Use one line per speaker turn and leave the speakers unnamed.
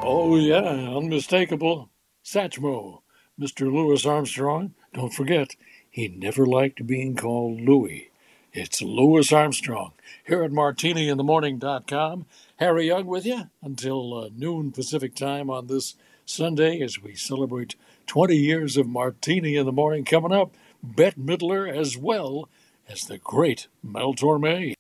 Oh, yeah, unmistakable. Satchmo. Mr. Louis Armstrong. Don't forget, he never liked being called Louis. It's Louis Armstrong here at martiniinthemorning.com. Harry Young with you until noon Pacific time on this Sunday as we celebrate 20 years of Martini in the Morning coming up. Bette Midler as well as the great Mel Torme.